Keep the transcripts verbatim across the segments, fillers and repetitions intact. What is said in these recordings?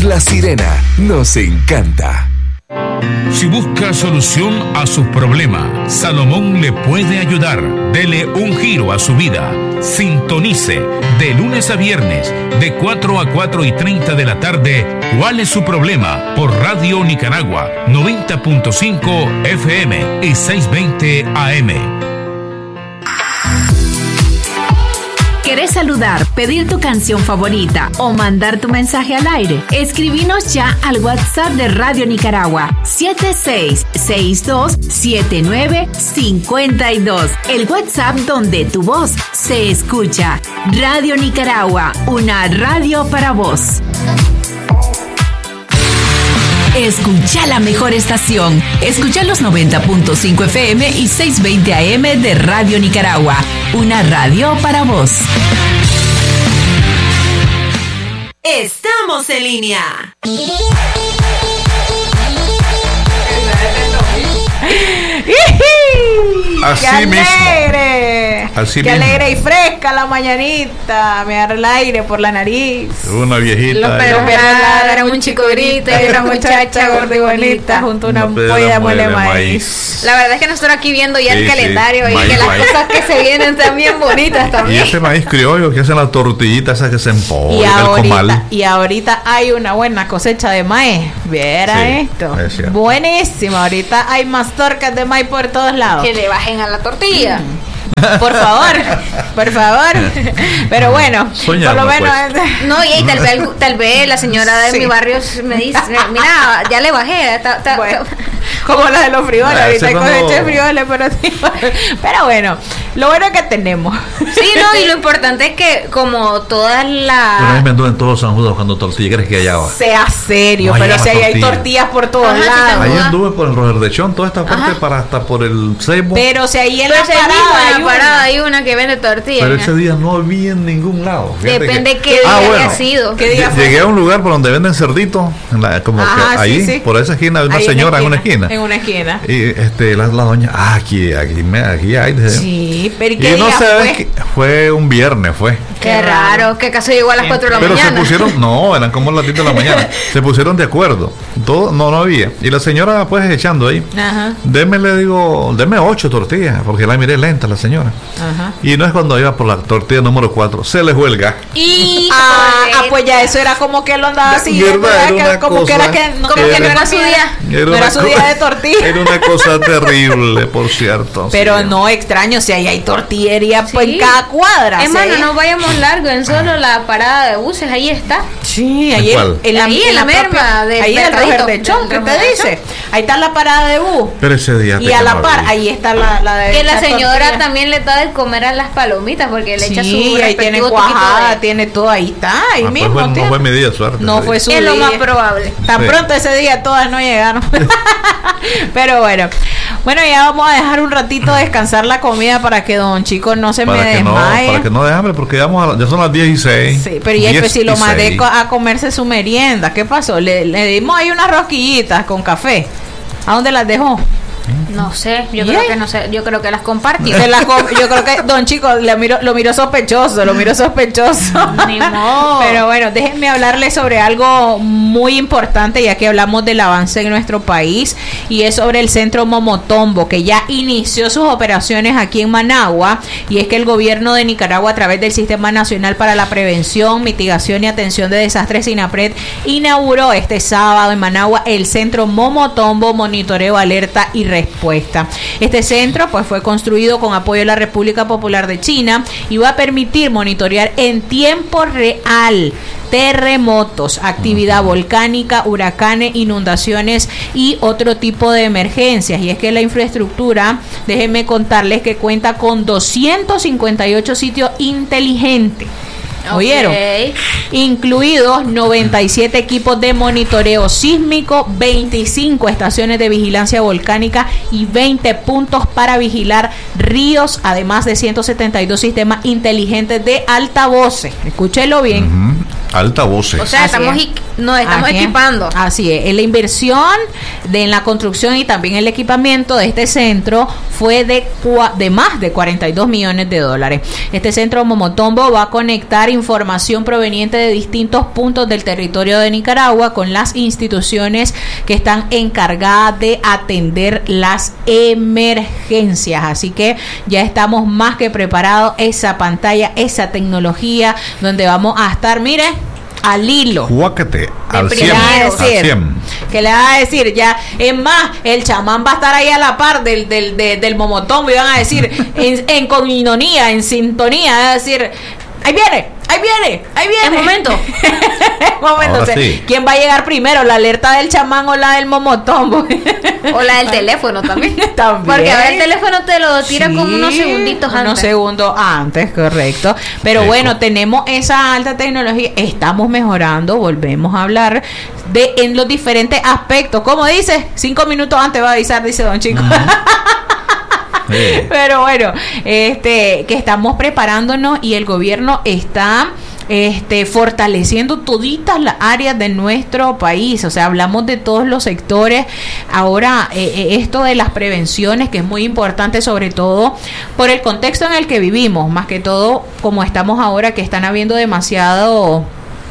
La Sirena nos encanta. Si busca solución a sus problemas, Salomón le puede ayudar. Dele un giro a su vida. Sintonice de lunes a viernes de cuatro a cuatro y treinta de la tarde. ¿Cuál es su problema? Por Radio Nicaragua noventa punto cinco F M y seiscientos veinte A M. ¿Querés saludar, pedir tu canción favorita o mandar tu mensaje al aire? Escribinos ya al WhatsApp de Radio Nicaragua siete seis seis dos siete nueve cinco dos. El WhatsApp donde tu voz se escucha. Radio Nicaragua, una radio para vos. Escucha la mejor estación. Escucha los noventa punto cinco F M y seiscientos veinte A M de Radio Nicaragua. Una radio para vos. Estamos en línea. Así ¡Qué mismo. alegre! Así ¡Qué mismo. alegre y fresca la mañanita! Me agarra el aire por la nariz. Una viejita. Los ahí. perros ladran, un chico grita y una muchacha gorda y bonita junto a una Una polla de muela mole de maíz. maíz. La verdad es que nosotros aquí viendo ya Sí, el sí. calendario y Maíz, que las maíz. cosas que se vienen también bonitas Y también. ese maíz criollo que hacen las tortillitas esas que se Y empollan el ahorita, comal. y ahorita hay una buena cosecha de maíz. Viera Sí, esto. es cierto. Buenísimo. Ahorita hay más torcas de maíz por todos lados. Que le bajen a la tortilla. Por favor, por favor. Pero bueno, Soñamos, por lo menos. pues. No, y ahí tal vez, tal vez la señora de Sí. mi barrio me dice, mira, ya le bajé. ta- ta- Bueno, ta- como la de los frijoles, Ah, ahorita hay ese cuando- cosecha de frijoles, pero sí. Pero bueno, lo bueno es que tenemos. Sí, no, y lo importante es que como todas Una vez las... me anduve en todos San Judas buscando tortillas. ¿Crees que hallaba? Sea serio, No, pero allá si ahí hay tortilla. tortillas por todos Ajá, sí, lados. también. Ahí anduve por el Roger de Chón, toda esta parte Ajá. para hasta por el Ceibo. Pero si ahí en Pero la ese mismo parada en hay la parada una. hay una que vende tortillas. Pero ese día no había en ningún lado. Fíjate Depende que- qué Ah, día bueno. haya sido. ¿Qué día Lle- fue? Llegué a un lugar por donde venden cerdito, en la- como Ajá, que sí, ahí, sí. por esa esquina, hay una Ahí señora en una esquina. En una esquina. Y este, la, la doña, ah, aquí, aquí, me- aquí hay. dice. Sí, pero ¿y Y qué no día sé, fue? qué- fue un viernes, fue. Qué raro, que acaso llegó a las cuatro de la Pero mañana. se pusieron, no, eran como las diez de la mañana. Se pusieron de acuerdo. Todo, no, no había. Y la señora, pues, echando ahí. Ajá, Deme, le digo, deme ocho tortillas, porque la miré lenta la señora. ajá. Y no es cuando iba por la tortilla número cuatro, se le huelga. Y Ah, ah, pues ya eso era como que lo andaba así. Mierda, era una como cosa- que era que no, como que no era- era su día. No era una su co- día de tortilla. Era una cosa terrible, por cierto. Pero sí. no extraño si ahí hay tortillería pues, Sí. en cada cuadra. Es si más, ahí- no nos vayamos largo, en solo la parada de buses, ahí está. Sí, ¿En ahí en, cuál? en la, Ahí, en la merma propia- del ahí en el mercadito, Roger de Chón, del ¿qué te Roger de dice? Ahí está la parada de bus. Pero ese día. Y a la par, ahí está la, la de Que la echar señora tortilla. también le da de comer a las palomitas porque le echa su Sí, ahí tiene respectivo cuajada, tiquito de- tiene todo, ahí está, ahí Ah, pues mismo. bueno, no tiene. fue mi día, suerte. No ese fue día. su Es lo día. más probable. Tan Sí. pronto ese día todas no llegaron. Pero bueno, bueno, ya vamos a dejar un ratito descansar la comida para que don Chico no se Para me que, no, desmaye. para que no dé hambre, porque ya, vamos a- ya son las diez y seis. Sí, pero ya pues, si lo mandé co- a comerse su merienda, ¿qué pasó? Le, le dimos ahí unas rosquillitas con café. ¿A dónde las dejó? No sé, yo ¿Y creo ahí? que no sé, yo creo que las compartió. Se las com- yo creo que don Chico le miró, lo miró sospechoso, lo miró sospechoso. Ni modo. Pero bueno, déjenme hablarles sobre algo muy importante, ya que hablamos del avance en nuestro país, y es sobre el centro Momotombo, que ya inició sus operaciones aquí en Managua, y es que el gobierno de Nicaragua, a través del Sistema Nacional para la Prevención, Mitigación y Atención de Desastres, SINAPRED, inauguró este sábado en Managua el centro Momotombo, Monitoreo, Alerta y Respuesta. Este centro pues fue construido con apoyo de la República Popular de China y va a permitir monitorear en tiempo real terremotos, actividad volcánica, huracanes, inundaciones y otro tipo de emergencias. Y es que la infraestructura, déjenme contarles que cuenta con doscientos cincuenta y ocho sitios inteligentes. ¿Oyeron? Ok. Incluidos noventa y siete equipos de monitoreo sísmico, veinticinco estaciones de vigilancia volcánica y veinte puntos para vigilar ríos, además de ciento setenta y dos sistemas inteligentes de altavoces. Escúchelo bien. Ujú. Altavoces. O sea, Así estamos es. equi- nos estamos Aquí es. equipando. Así es. En la inversión de en la construcción y también el equipamiento de este centro fue de, cua- de más de cuarenta y dos millones de dólares. Este centro Momotombo va a conectar información proveniente de distintos puntos del territorio de Nicaragua con las instituciones que están encargadas de atender las emergencias. Así que ya estamos más que preparados. Esa pantalla, esa tecnología donde vamos a estar, mire, al hilo. Juácate, al De cien, ¿Qué le va a al decir? cien. ¿Qué le va a decir? Ya, es más, el chamán va a estar ahí a la par del, del, del, del Momotombo y van a decir en, en coinonía, en sintonía, va a decir, ahí viene, ahí viene, ahí viene. Es momento. Es momento. Ahora O sea, sí. ¿quién va a llegar primero? ¿La alerta del chamán o la del Momotombo? O la del teléfono también. También. Porque a ver, el teléfono te lo tira Sí, como unos segunditos unos antes. segundos antes, correcto. Pero Eco. bueno, tenemos esa alta tecnología, estamos mejorando, volvemos a hablar de en los diferentes aspectos. Como dice, cinco minutos antes va a avisar, dice Don Chico. Sí. Pero bueno, este, que estamos preparándonos y el gobierno está este fortaleciendo toditas las áreas de nuestro país. O sea, hablamos de todos los sectores. Ahora, eh, eh, esto de las prevenciones, que es muy importante, sobre todo por el contexto en el que vivimos, más que todo como estamos ahora, que están habiendo demasiado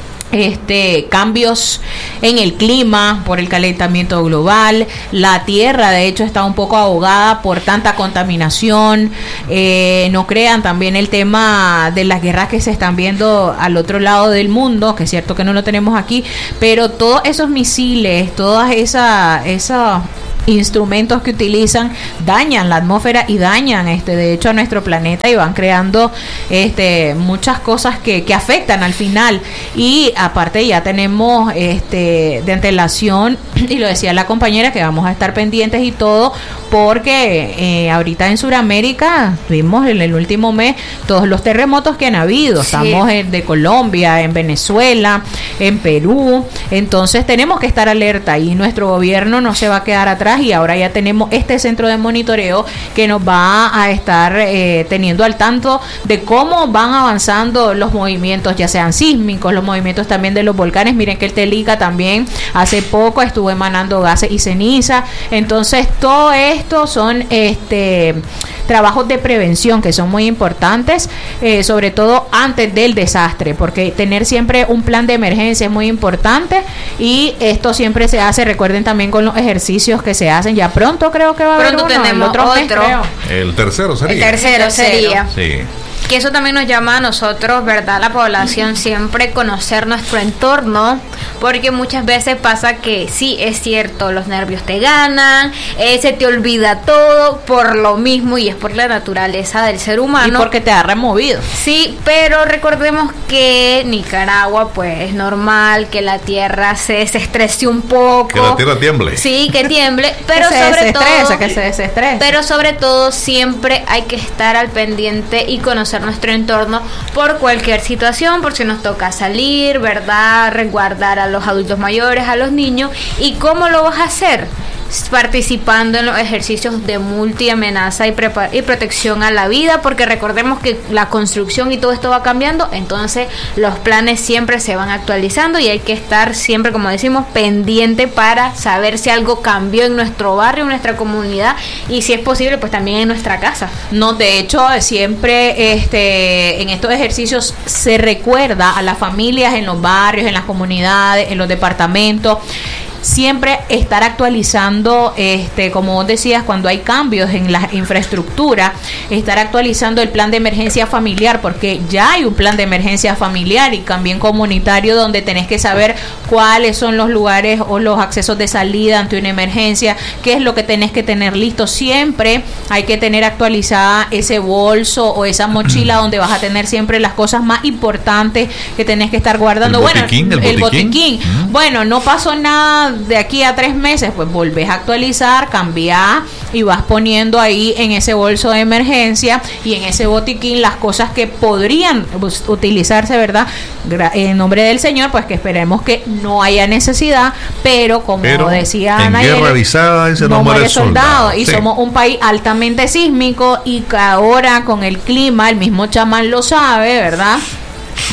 este cambios en el clima por el calentamiento global. La tierra de hecho está un poco ahogada por tanta contaminación. Eh, no crean, también el tema de las guerras que se están viendo al otro lado del mundo, que es cierto que no lo tenemos aquí, pero todos esos misiles, todas esas esa instrumentos que utilizan dañan la atmósfera y dañan este de hecho a nuestro planeta y van creando este muchas cosas que, que afectan al final. Y aparte ya tenemos este de antelación, y lo decía la compañera, que vamos a estar pendientes y todo, porque eh, ahorita en Sudamérica vimos en el último mes todos los terremotos que han habido. Sí. Estamos en, de Colombia, en Venezuela, en Perú. Entonces tenemos que estar alerta y nuestro gobierno no se va a quedar atrás, y ahora ya tenemos este centro de monitoreo que nos va a estar eh, teniendo al tanto de cómo van avanzando los movimientos, ya sean sísmicos, los movimientos también de los volcanes. Miren que el Telica también hace poco estuvo emanando gases y ceniza. Entonces todo esto son este trabajos de prevención que son muy importantes, eh, sobre todo antes del desastre, porque tener siempre un plan de emergencia es muy importante, y esto siempre se hace, recuerden también con los ejercicios que se hacen, ya pronto creo que va a haber Pronto uno, el tenemos otro mes, otro. creo. El tercero sería. El tercero, El tercero. sería. Sí. Que eso también nos llama a nosotros, ¿verdad? La población, siempre conocer nuestro entorno, porque muchas veces pasa que sí, es cierto, los nervios te ganan, eh, se te olvida todo por lo mismo, y es por la naturaleza del ser humano. Y porque te ha removido. Sí, pero recordemos que Nicaragua, pues es normal que la tierra se desestrese un poco. Que la tierra tiemble. Sí, que tiemble, pero que se sobre todo, desestresa, que se desestresa. pero sobre todo siempre hay que estar al pendiente y conocer nuestro entorno por cualquier situación, por si nos toca salir, ¿verdad? Resguardar a los adultos mayores, a los niños. ¿Y cómo lo vas a hacer? Participando en los ejercicios de multiamenaza y, prepa- y protección a la vida, porque recordemos que la construcción y todo esto va cambiando, entonces los planes siempre se van actualizando y hay que estar siempre, como decimos, pendiente para saber si algo cambió en nuestro barrio, en nuestra comunidad, y si es posible, pues también en nuestra casa. No, de hecho, siempre este en estos ejercicios se recuerda a las familias en los barrios, en las comunidades, en los departamentos, siempre estar actualizando, este como vos decías, cuando hay cambios en la infraestructura, estar actualizando el plan de emergencia familiar, porque ya hay un plan de emergencia familiar y también comunitario, donde tenés que saber cuáles son los lugares o los accesos de salida ante una emergencia, qué es lo que tenés que tener listo. Siempre hay que tener actualizada ese bolso o esa mochila donde vas a tener siempre las cosas más importantes que tenés que estar guardando. El Bueno, botiquín, el el botiquín. botiquín. Mm. Bueno, no pasó nada de aquí a tres meses, pues volvés a actualizar, cambiar y vas poniendo ahí en ese bolso de emergencia y en ese botiquín las cosas que podrían pues, utilizarse, ¿verdad? Gra- en nombre del Señor, pues que esperemos que no haya necesidad, pero como Pero decía en Ana, guerra avisada ese no muere soldado. y Sí. somos un país altamente sísmico, y que ahora con el clima, el mismo chamán lo sabe, ¿verdad?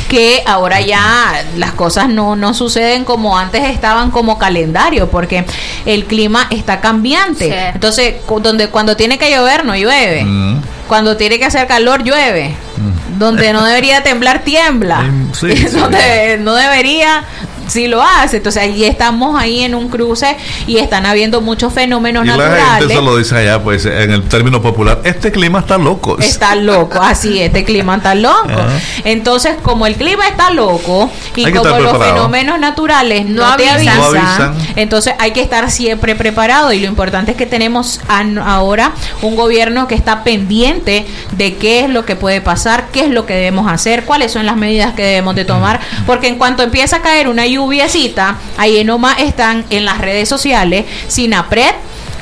que ahora ya las cosas no, no suceden como antes estaban como calendario, porque el clima está cambiante. Sí. Entonces, donde cuando tiene que llover, no llueve. Mm. Cuando tiene que hacer calor, llueve. Mm. Donde no debería temblar, tiembla. Sí, sí, donde sí. no debería... sí lo hace. Entonces ahí estamos ahí en un cruce y están habiendo muchos fenómenos y naturales. La gente se lo dice allá, pues, en el término popular, este clima está loco. Está loco, así, este clima está loco. Uh-huh. Entonces, como el clima está loco y hay como los fenómenos naturales no, no, te avisan, no avisan, entonces hay que estar siempre preparado. Y lo importante es que tenemos ahora un gobierno que está pendiente de qué es lo que puede pasar, qué es lo que debemos hacer, cuáles son las medidas que debemos de tomar, porque en cuanto empieza a caer una lluvia lluviecita, ahí nomás están en las redes sociales SINAPRED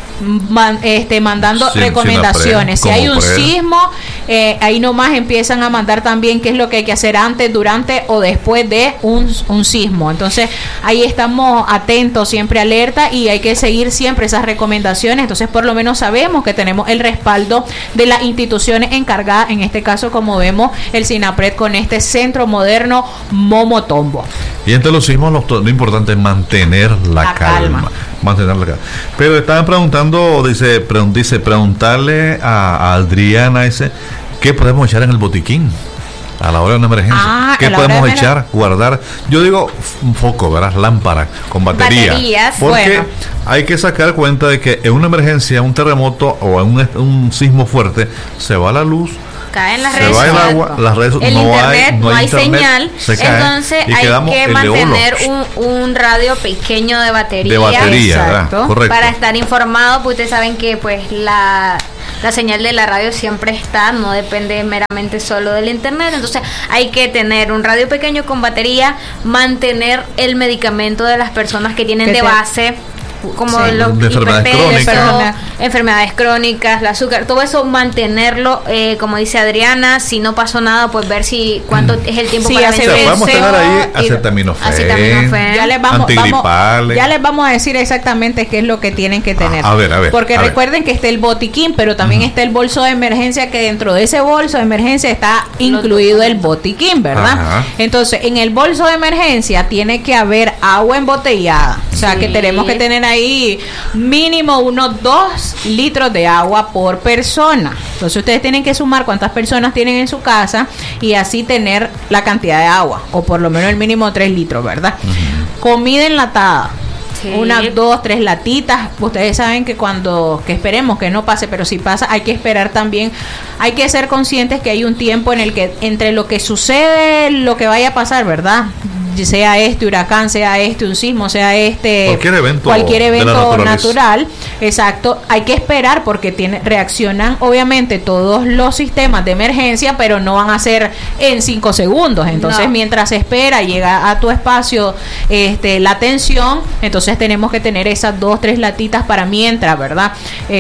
man, este, mandando sí, recomendaciones. Si hay un pre. sismo, eh, ahí nomás empiezan a mandar también qué es lo que hay que hacer antes, durante o después de un, un sismo. Entonces ahí estamos atentos, siempre alerta, y hay que seguir siempre esas recomendaciones. Entonces por lo menos sabemos que tenemos el respaldo de las instituciones encargadas, en este caso como vemos el SINAPRED con este centro moderno Momotombo. Y entre los sismos lo, lo importante es mantener la, la calma. calma. Mantener la calma. Pero estaban preguntando, dice, pregun- dice preguntarle a, a Adriana, dice, ¿qué podemos echar en el botiquín a la hora de una emergencia? Ah, ¿qué podemos echar, guardar? Yo digo un foco, ¿verdad? Lámpara con batería. Baterías, porque bueno. hay que sacar cuenta de que en una emergencia, un terremoto o en un, un sismo fuerte, se va la luz. Caen las se redes va el agua, las redes, el no internet, hay, no no hay, hay internet, señal, entonces hay que mantener un, un radio pequeño de batería, de batería, correcto, para estar informado, pues ustedes saben que pues la la señal de la radio siempre está, no depende meramente solo del internet, entonces hay que tener un radio pequeño con batería, mantener el medicamento de las personas que tienen de base, como sí, los enfermedades crónicas, enfermedades crónicas, el azúcar, todo eso mantenerlo, eh, como dice Adriana, si no pasó nada, pues ver si cuánto mm. es el tiempo sí, para vencer. O sea, podemos tener ahí acetaminofén, ya les vamos, vamos, ya les vamos a decir exactamente qué es lo que tienen que tener. Ah, a ver, a ver. Porque a recuerden ver. que está el botiquín, pero también uh-huh. está el bolso de emergencia, que dentro de ese bolso de emergencia está incluido el botiquín, ¿verdad? Ajá. Entonces, en el bolso de emergencia tiene que haber agua embotellada, o sea, sí. que tenemos que tener ahí mínimo unos dos litros de agua por persona. Entonces ustedes tienen que sumar cuántas personas tienen en su casa y así tener la cantidad de agua, o por lo menos el mínimo tres litros, ¿verdad? Uh-huh. Comida enlatada. Sí. Unas dos, tres latitas. Ustedes saben que cuando, que esperemos que no pase, pero si pasa, hay que esperar también. Hay que ser conscientes que hay un tiempo en el que entre lo que sucede, lo que vaya a pasar, ¿verdad? Sea este huracán, sea este un sismo, sea este cualquier evento, cualquier evento natural, exacto, hay que esperar porque tiene, reaccionan obviamente todos los sistemas de emergencia, pero no van a ser en cinco segundos. Entonces no. mientras se espera, llega a tu espacio este la atención, entonces tenemos que tener esas dos, tres latitas para mientras, ¿verdad?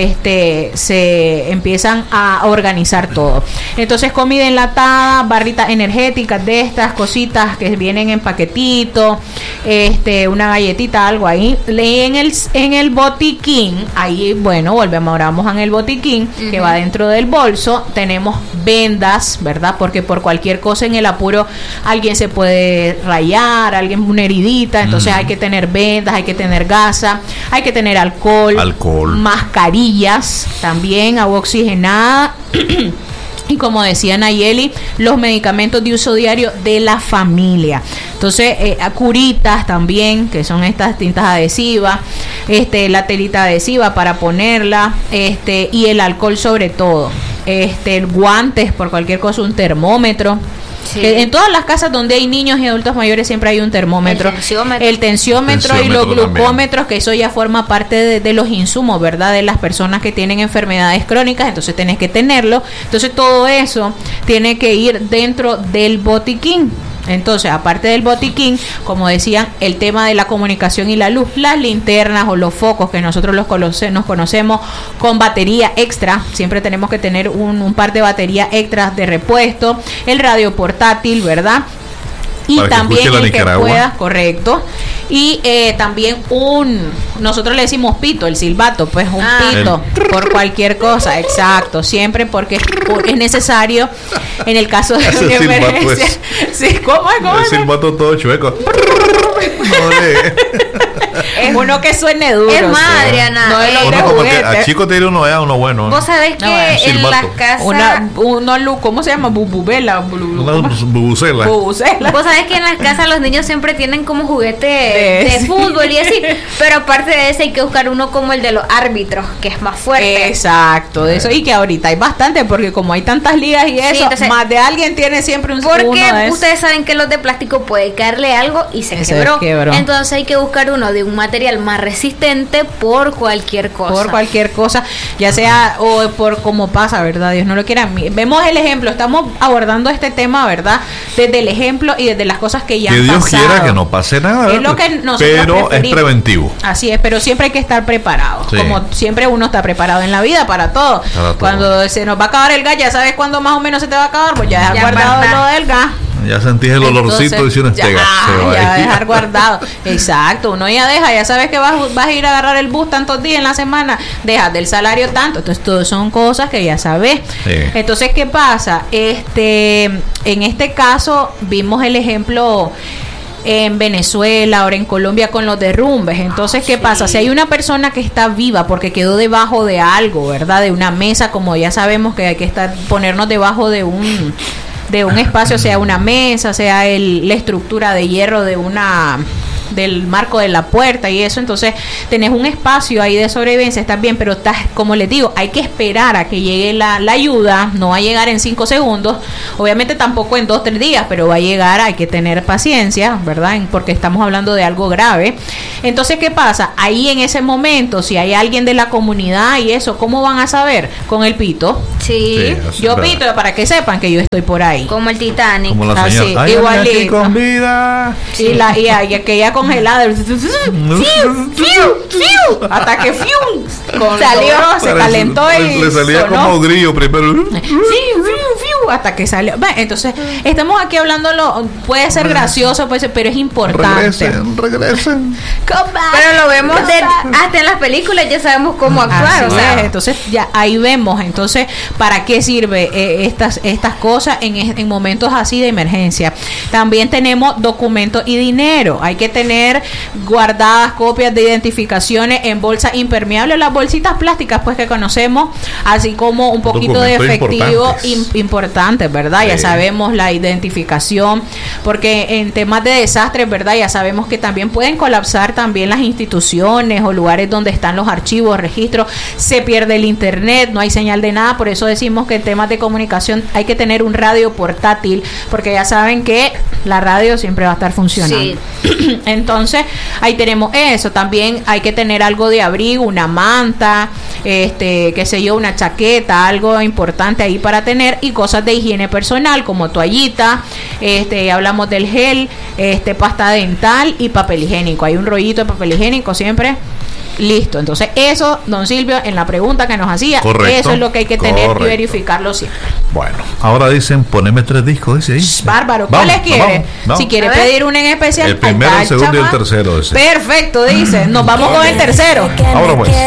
Este se empiezan a organizar todo. Entonces comida enlatada, barritas energéticas de estas cositas que vienen en paquetes, este una galletita, algo ahí en el en el botiquín. Ahí, bueno, volvemos ahora vamos en el botiquín uh-huh. que va dentro del bolso. Tenemos vendas, ¿verdad? Porque por cualquier cosa en el apuro alguien se puede rayar, alguien una heridita, entonces uh-huh. hay que tener vendas, hay que tener gasa, hay que tener alcohol, alcohol, mascarillas, también agua oxigenada. Y como decía Nayeli, los medicamentos de uso diario de la familia. Entonces, eh, curitas también, que son estas tintas adhesivas, este, la telita adhesiva para ponerla, este, y el alcohol sobre todo. Este, guantes por cualquier cosa, un termómetro. Sí. En todas las casas donde hay niños y adultos mayores siempre hay un termómetro, el tensiómetro, el tensiómetro, tensiómetro y los glucómetros, también. Que eso ya forma parte de, de los insumos, ¿verdad? De las personas que tienen enfermedades crónicas, entonces tenés que tenerlo. Entonces todo eso tiene que ir dentro del botiquín. Entonces, aparte del botiquín, como decían, el tema de la comunicación y la luz, las linternas o los focos que nosotros los conoce, nos conocemos con batería extra, siempre tenemos que tener un, un par de baterías extras de repuesto, el radio portátil, ¿verdad? y Para que también escuche la el que Nicaragua. pueda, correcto, y eh, también un, nosotros le decimos pito, el silbato, pues un Ah. pito por cualquier cosa, exacto, siempre porque es necesario en el caso de Ese una silbato emergencia. es- Sí, ¿cómo es? ¿Cómo El es? silbato todo chueco. Ole. Uno que suene duro. Es más, sí. Adriana, No es eh, lo de Uno como que juguete. a chico tiene uno, ya, uno bueno. Vos sabés que No, bueno, en silbato. las casas... Una, uno, lu- ¿cómo se llama? Bububela. bulu- Una ¿cómo? bubucela. Bubusela. Vos sabés que en las casas los niños siempre tienen como juguete de, De- de fútbol y así, pero aparte de ese hay que buscar uno como el de los árbitros, que es más fuerte. Exacto, de eso. Y que ahorita hay bastante, porque como hay tantas ligas y eso, entonces- más de alguien tiene siempre un uno Porque de esos. ustedes saben que los de plástico puede caerle algo y se Y se quebró. quebró. Entonces hay que buscar uno de un material más resistente por cualquier cosa. Por cualquier cosa, ya sea o por como pasa, ¿verdad? Dios no lo quiera. Mi- Vemos el ejemplo, estamos abordando este tema, ¿verdad? Desde el ejemplo y desde las cosas que ya Que han Dios pasado. quiera que no pase nada. Es ¿verdad? lo que nosotros Pero es preferimos. preventivo. Así es, pero siempre hay que estar preparado. Sí. Como siempre uno está preparado en la vida para todo. Para todo. Cuando se nos va a acabar el gas, ya sabes cuándo más o menos se te va a acabar, pues ya dejar Ya guardado guardar. lo del gas. Ya sentís el olorcito Entonces, y si uno ya, llega. Se va ya ahí. dejar guardado. Exacto, uno ya deja, ya sabes que vas, vas a ir a agarrar el bus tantos días en la semana, dejas del salario tanto. Entonces, todo son cosas que ya sabes. Sí. Entonces, ¿qué pasa? Este, en este caso, vimos el ejemplo en Venezuela, ahora en Colombia con los derrumbes. Entonces, ¿qué pasa? Si hay una persona que está viva porque quedó debajo de algo, ¿verdad? De una mesa, como ya sabemos que hay que estar ponernos debajo de un de un espacio, sea una mesa, sea el, la estructura de hierro de una del marco de la puerta y eso, entonces tenés un espacio ahí de sobrevivencia, estás bien, pero estás, como les digo, hay que esperar a que llegue la, la ayuda, no va a llegar en cinco segundos, obviamente tampoco en dos, tres días, pero va a llegar, hay que tener paciencia, ¿verdad? En- Porque estamos hablando de algo grave. Entonces, ¿qué pasa? Ahí en ese momento, si hay alguien de la comunidad y eso, ¿cómo van a saber? Con el pito. Sí, Sí, eso Yo es verdad. pito para que sepan que yo estoy por ahí. como el Titanic. Como la Ah, señora. sí, Ay, alguien aquí igualito. con vida. Y la y, y aquella congelada hasta que fiu, con Salió. logró, se Parece- calentó y le salía sonó. como grillo primero. Fiu, fiu, fiu, hasta que salió. Bueno, entonces estamos aquí hablándolo, puede ser gracioso, puede ser, pero es importante. Regresen, regresen. Come back, Pero lo vemos come de- back. hasta en las películas, ya sabemos cómo actuar. Así O sea, es, entonces ya ahí vemos, entonces, ¿para qué sirve eh, estas estas cosas en, es- en momentos así de emergencia? También tenemos documentos y dinero. Hay que tener guardadas copias de identificaciones en bolsas impermeables, las bolsitas plásticas pues que conocemos, así como un poquito de Documentos efectivo importantes. im- importantes, ¿verdad? Ya Sí. sabemos la identificación, porque en temas de desastres, ¿verdad? Ya sabemos que también pueden colapsar también las instituciones o lugares donde están los archivos, registros, se pierde el internet, no hay señal de nada, por eso decimos que en temas de comunicación hay que tener un radio portátil, porque ya saben que la radio siempre va a estar funcionando. Entonces, ahí tenemos eso, también hay que tener algo de abrigo, una manta, este, qué sé yo, una chaqueta, algo importante ahí para tener, y cosas de higiene personal como toallita, este, hablamos del gel, este, pasta dental y papel higiénico. Hay un rollito de papel higiénico siempre listo. Entonces, eso, don Silvio, en la pregunta que nos hacía, Correcto, eso es lo que hay que tener correcto. y verificarlo siempre. Bueno, ahora dicen poneme tres discos, dice ahí. Bárbaro, Vamos, ¿cuáles quiere? vamos, vamos. Si quiere A ver. pedir uno en especial, El primero, ahí el está segundo y el chama. tercero, dice. Perfecto, dice. Nos vamos con el tercero. Ahora pues.